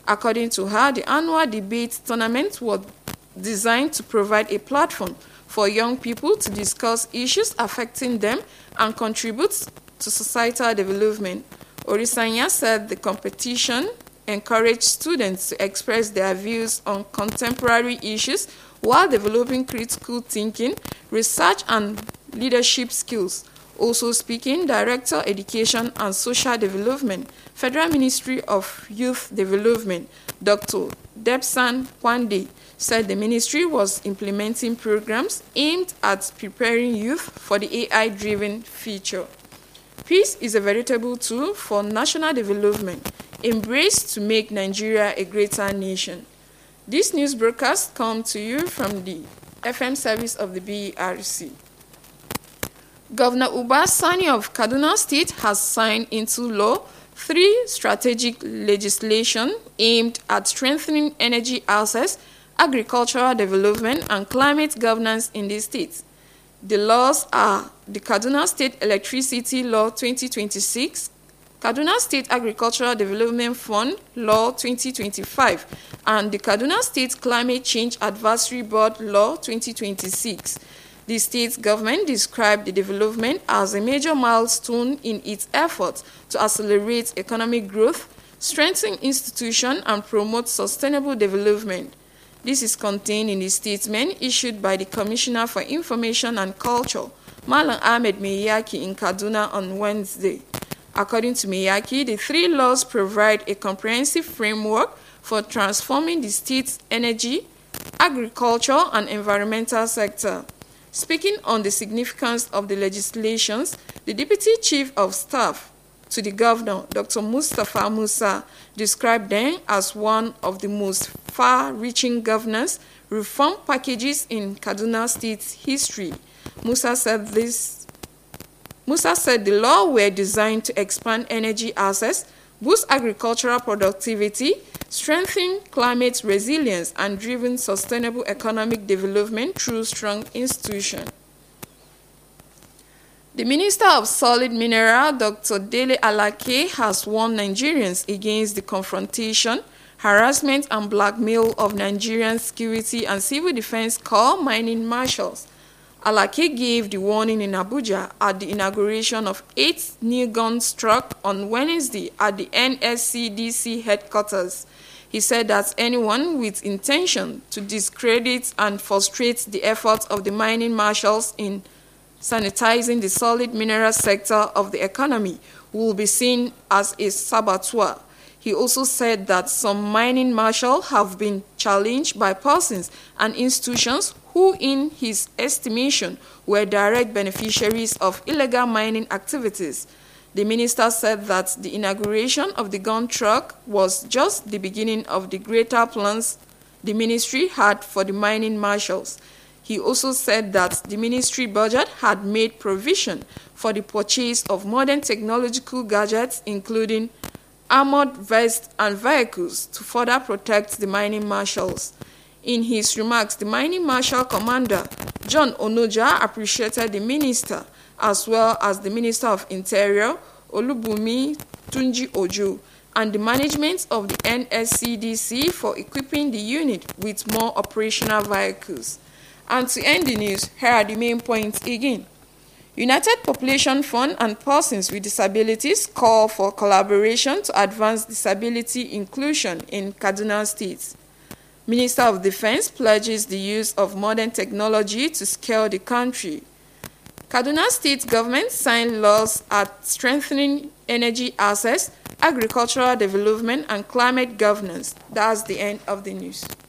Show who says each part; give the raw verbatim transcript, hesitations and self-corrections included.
Speaker 1: According to her, the annual debate tournament was designed to provide a platform for young people to discuss issues affecting them and contribute to societal development. Orisanya said the competition encouraged students to express their views on contemporary issues while developing critical thinking, research, and leadership skills. Also speaking, Director, Education and Social Development, Federal Ministry of Youth Development, Doctor Debsan Kwande, said the ministry was implementing programs aimed at preparing youth for the A I-driven future. Peace is a veritable tool for national development, embraced to make Nigeria a greater nation. This news broadcast comes to you from the F M service of the B E R C. Governor Uba Sani of Kaduna State has signed into law three strategic legislation aimed at strengthening energy access, agricultural development, and climate governance in the state. The laws are the Kaduna State Electricity Law twenty twenty-six, Kaduna State Agricultural Development Fund Law twenty twenty-five, and the Kaduna State Climate Change Advisory Board Law twenty twenty-six. The state government described the development as a major milestone in its efforts to accelerate economic growth, strengthen institutions, and promote sustainable development. This is contained in the statement issued by the Commissioner for Information and Culture, Malam Ahmed Meyaki, in Kaduna on Wednesday. According to Meyaki, the three laws provide a comprehensive framework for transforming the state's energy, agriculture, and environmental sector. Speaking on the significance of the legislations, the Deputy Chief of Staff to the Governor, Doctor Mustapha Musa, described them as one of the most far-reaching governance reform packages in Kaduna State's history. Musa said this. Musa said the law were designed to expand energy access, boost agricultural productivity, strengthen climate resilience, and driven sustainable economic development through strong institutions. The Minister of Solid Mineral, Doctor Dele Alake, has warned Nigerians against the confrontation, harassment, and blackmail of Nigerian Security and Civil Defense Corps mining marshals. Alake gave the warning in Abuja at the inauguration of eight new guns struck on Wednesday at the N S C D C headquarters. He said that anyone with intention to discredit and frustrate the efforts of the mining marshals in sanitizing the solid mineral sector of the economy will be seen as a saboteur. He also said that some mining marshals have been challenged by persons and institutions who, in his estimation, were direct beneficiaries of illegal mining activities. The minister said that the inauguration of the gun truck was just the beginning of the greater plans the ministry had for the mining marshals. He also said that the ministry budget had made provision for the purchase of modern technological gadgets, including armored vests and vehicles, to further protect the mining marshals. In his remarks, the mining marshal commander, John Onoja, appreciated the minister as well as the Minister of Interior, Olubumi Tunji Ojo, and the management of the N S C D C for equipping the unit with more operational vehicles. And to end the news, here are the main points again. United Population Fund and persons with disabilities call for collaboration to advance disability inclusion in Kaduna State. Minister of Defense pledges the use of modern technology to scale the country. Kaduna State government signed laws at strengthening energy access, agricultural development, and climate governance. That's the end of the news.